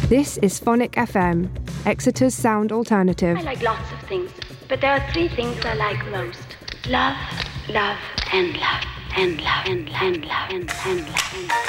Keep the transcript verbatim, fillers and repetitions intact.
This is Phonic F M, Exeter's sound alternative. I like lots of things, but there are three things I like most. Love, love, and love, and love, and love, and love, and love, and love.